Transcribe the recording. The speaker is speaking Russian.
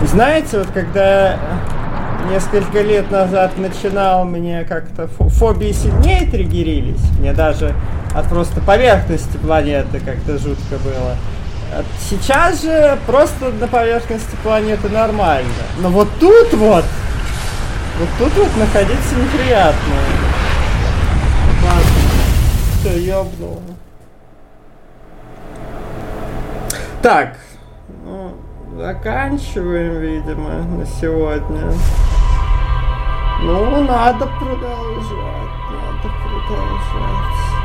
Знаете, вот когда несколько лет назад начинал, мне как-то фобии сильнее триггерились. Мне даже от просто поверхности планеты как-то жутко было. Сейчас же просто на поверхности планеты нормально. Но вот тут вот находиться неприятно. Ладно, все, ёбнуло. Так, ну, заканчиваем, видимо, на сегодня. Ну, надо продолжать.